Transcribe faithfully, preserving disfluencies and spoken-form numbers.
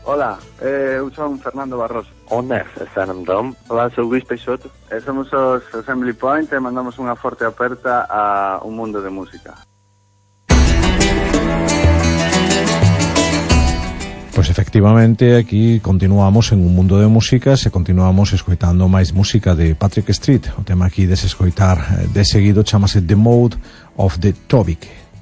Hola, eh, eu son Fernando Barroso. Onda, Sanamdom. Olá, sou Luís Peixoto. E somos os Assembly Point e mandamos unha forte aperta a un mundo de música. Pois efectivamente aquí continuamos en un mundo de música e continuamos escoitando máis música de Patrick Street. O tema aquí des escoitar de seguido chamase The Mode of the Topic.